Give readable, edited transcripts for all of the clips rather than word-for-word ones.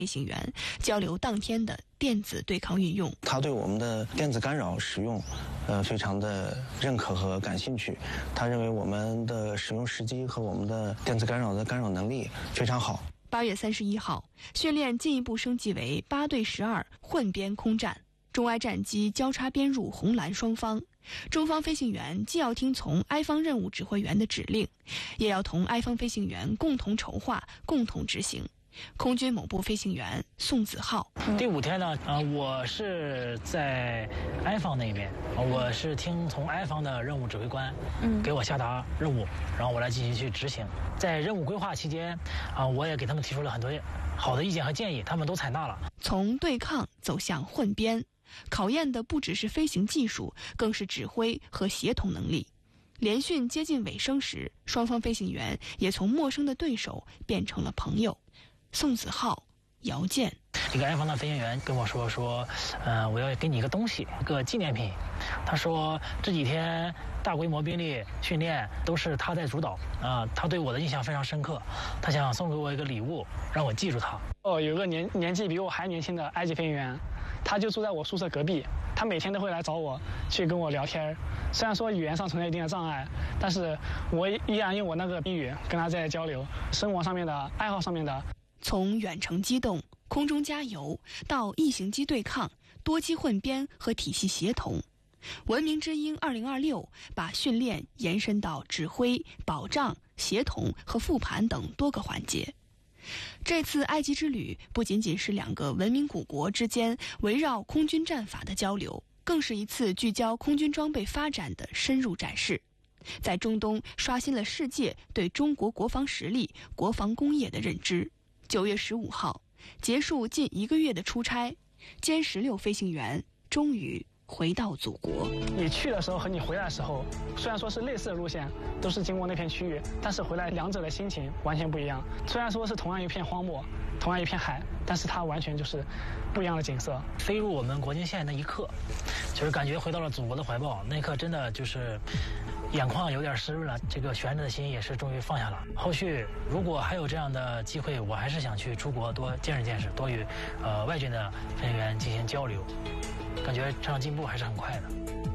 飞行员交流当天的电子对抗运用。 他对我们的电子干扰使用非常的认可和感兴趣，他认为我们的使用时机和我们的电子干扰的干扰能力非常好。 8月31号，训练进一步升级为8对12混编空战，中埃战机交叉编入红蓝双方。中方飞行员既要听从埃方任务指挥员的指令，也要同埃方飞行员共同筹划、共同执行。空军某部飞行员宋子浩： 第5天呢，我是在埃方那边，我是听从埃方的任务指挥官，给我下达任务，然后我来进行去执行。在任务规划期间，我也给他们提出了很多好的意见和建议，他们都采纳了。 从对抗走向混编，考验的不只是飞行技术，更是指挥和协同能力。联训接近尾声时，双方飞行员也从陌生的对手变成了朋友。宋子浩、姚健， 一个埃方的飞行员跟我说，我要给你一个东西，一个纪念品。他说这几天大规模兵力训练都是他在主导他对我的印象非常深刻，他想送给我一个礼物，让我记住他。 有个年纪比我还年轻的埃及飞行员，他就住在我宿舍隔壁，他每天都会来找我去跟我聊天。虽然说语言上存在一定的障碍，但是我依然用我那个宾语跟他在交流，生活上面的、爱好上面的。 从远程机动、空中加油到异形机对抗、多机混编和体系协同，文明之鹰2026把训练延伸到指挥、保障、协同和复盘等多个环节。这次埃及之旅不仅仅是2个文明古国之间围绕空军战法的交流，更是一次聚焦空军装备发展的深入展示，在中东刷新了世界对中国国防实力、国防工业的认知。9月15号，结束近1个月的出差，歼16飞行员终于回到祖国。 你去的时候和你回来的时候，虽然说是类似的路线，都是经过那片区域，但是回来两者的心情完全不一样。虽然说是同样一片荒漠，同样一片海，但是它完全就是不一样的景色。 飞入我们国境线那一刻，就是感觉回到了祖国的怀抱，那一刻真的就是眼眶有点湿润了，这个悬着的心也是终于放下了。后续如果还有这样的机会，我还是想去出国多见识见识，多与外军的飞行员进行交流，感觉这样进步还是很快的。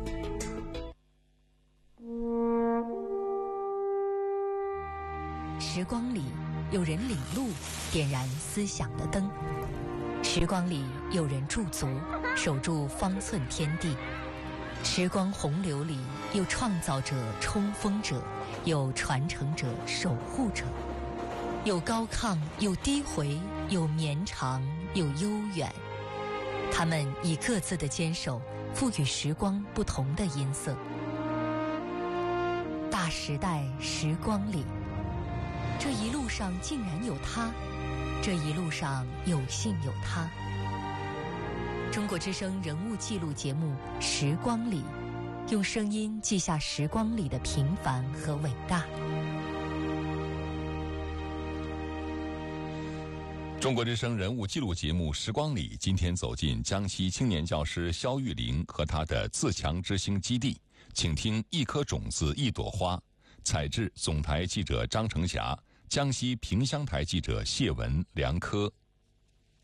时光里有人领路，点燃思想的灯；时光里有人驻足，守住方寸天地；时光洪流里有创造者、冲锋者，有传承者、守护者，有高亢，有低回，有绵长，有悠远。他们以各自的坚守，赋予时光不同的音色。大时代时光里，这一路上竟然有他，这一路上有幸有他。中国之声人物记录节目《时光里》，用声音记下时光里的平凡和伟大。 中国之声人物记录节目《时光里》今天走进江西青年教师肖玉玲和他的自强之星基地，请听一颗种子一朵花，采制总台记者张成霞，江西萍乡台记者谢文、梁科。